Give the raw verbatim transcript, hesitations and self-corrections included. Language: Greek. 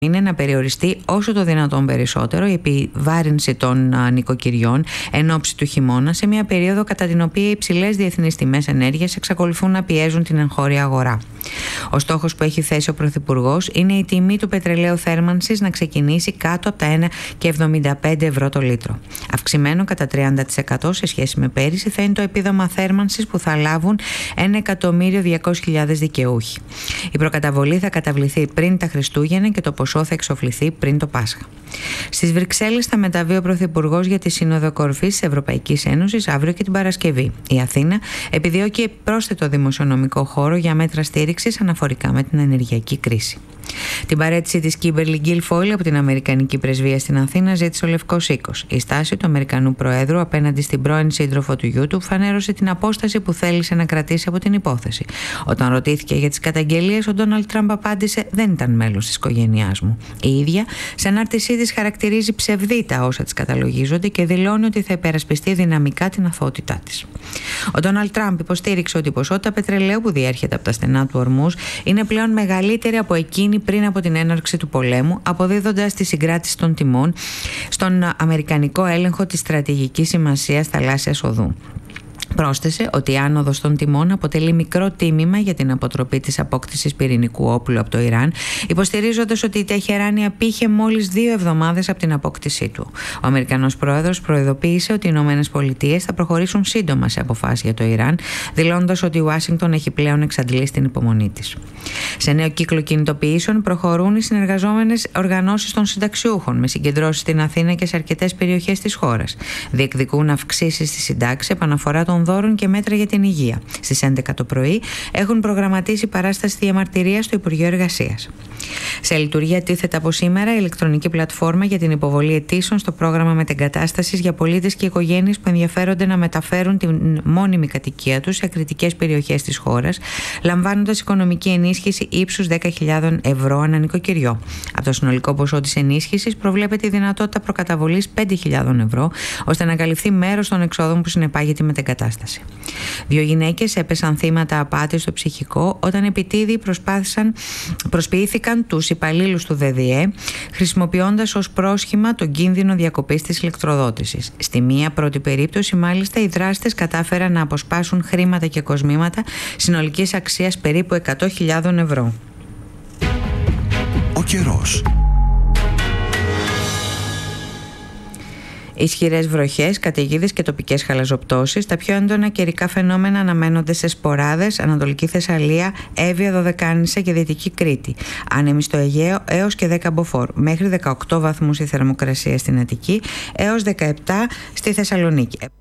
είναι να περιοριστεί όσο το δυνατόν περισσότερο η επιβάρυνση των νοικοκυριών εν ώψη του χειμώνα, σε μια περίοδο κατά την οποία οι υψηλές διεθνείς τιμές ενέργειας εξακολουθούν να πιέζουν την εγχώρια αγορά. Ο στόχος που έχει θέσει ο Πρωθυπουργός είναι η τιμή του πετρελαίου θέρμανσης να ξεκινήσει κάτω από τα ένα κόμμα εβδομήντα πέντε ευρώ το λίτρο. Αυξημένο κατά τριάντα τοις εκατό σε σχέση με πέρυσι θα είναι το επίδομα θέρμανσης που θα λάβουν ένα εκατομμύριο διακόσιες χιλιάδες δικαιούχοι. Η προκαταβολή θα καταβληθεί πριν τα Χριστούγεννα και το ποσό θα εξοφληθεί πριν το Πάσχα. Στις Βρυξέλλες θα μεταβεί ο Πρωθυπουργός για τη Σύνοδο Κορυφής της Ευρωπαϊκής Ένωσης αύριο και την Παρασκευή. Η Αθήνα επιδιώκει πρόσθετο δημοσιονομικό χώρο για μέτρα στήριξης αναφορικά με την ενεργειακή κρίση. Την παραίτηση της Κίμπερλι Γκίλφοιλ από την Αμερικανική Πρεσβεία στην Αθήνα ζήτησε ο Λευκός Οίκος. Η στάση του Αμερικανού Προέδρου απέναντι στην πρώην σύντροφο του γιού του φανέρωσε την απόσταση που θέλησε να κρατήσει από την υπόθεση. Όταν ρωτήθηκε για τις καταγγελίες, ο Ντόναλντ Τραμπ απάντησε: «Δεν ήταν μέλος της οικογένειάς μου». Η ίδια, σε ανάρτησή της, χαρακτηρίζει ψευδή τα όσα της καταλογίζονται και δηλώνει ότι θα υπερασπιστεί δυναμικά την αθωότητά της. Ο Ντόναλντ Τραμπ υποστήριξε ότι η ποσότητα πετρελαίου που διέρχεται από τα στενά του Ορμούζ είναι πλέον μεγαλύτερη από εκείνη πριν από την έναρξη του πολέμου, αποδίδοντας τη συγκράτηση των τιμών στον αμερικανικό έλεγχο της στρατηγικής σημασίας θαλάσσιας οδού. Πρόσθεσε ότι η άνοδος των τιμών αποτελεί μικρό τίμημα για την αποτροπή της απόκτησης πυρηνικού όπλου από το Ιράν, υποστηρίζοντας ότι η Τεχεράνη απήχε μόλις δύο εβδομάδες από την απόκτησή του. Ο Αμερικανός Πρόεδρος προειδοποίησε ότι οι Ηνωμένες Πολιτείες θα προχωρήσουν σύντομα σε αποφάσεις για το Ιράν, δηλώνοντας ότι η Ουάσιγκτον έχει πλέον εξαντλήσει την υπομονή της. Σε νέο κύκλο κινητοποιήσεων προχωρούν οι συνεργαζόμενες οργανώσεις των συνταξιούχων, με συγκεντρώσεις στην Αθήνα και σε αρκετές περιοχές της χώρας. Διεκδικούν αυξήσεις στη συντάξη, επαναφορά των δώρων και μέτρα για την υγεία. Στις έντεκα το πρωί έχουν προγραμματίσει παράσταση διαμαρτυρίας στο Υπουργείο Εργασίας. Σε λειτουργία τίθεται από σήμερα η ηλεκτρονική πλατφόρμα για την υποβολή αιτήσεων στο πρόγραμμα μετεγκατάστασης για πολίτες και οικογένειες που ενδιαφέρονται να μεταφέρουν την μόνιμη κατοικία τους σε κριτικές περιοχές της χώρας, λαμβάνοντας οικονομική ενίσχυση ύψους δέκα χιλιάδες ευρώ ανά νοικοκυριό. Από το συνολικό ποσό της ενίσχυσης προβλέπεται η δυνατότητα προκαταβολής πέντε χιλιάδες ευρώ, ώστε να καλυφθεί μέρος των εξόδων που συνεπάγεται η μετεγκατάσταση. Δύο γυναίκες έπεσαν θύματα απάτης στο ψυχικό όταν επιτίδιοι προσπάθησαν, προσποιήθηκαν τους υπαλλήλους του ΔΔΕ, χρησιμοποιώντας ως πρόσχημα τον κίνδυνο διακοπής της ηλεκτροδότησης. Στη μία πρώτη περίπτωση, μάλιστα, οι δράστες κατάφεραν να αποσπάσουν χρήματα και κοσμήματα συνολικής αξίας περίπου εκατό χιλιάδες ευρώ. Ο καιρός. Ισχυρές βροχές, καταιγίδες και τοπικές χαλαζοπτώσεις. Τα πιο έντονα καιρικά φαινόμενα αναμένονται σε Σποράδες, Ανατολική Θεσσαλία, Εύβοια, Δωδεκάνησα και Δυτική Κρήτη. Άνεμοι στο Αιγαίο έως και δέκα μποφόρ. Μέχρι δεκαοκτώ βαθμούς η θερμοκρασία στην Αττική, έως δεκαεπτά στη Θεσσαλονίκη.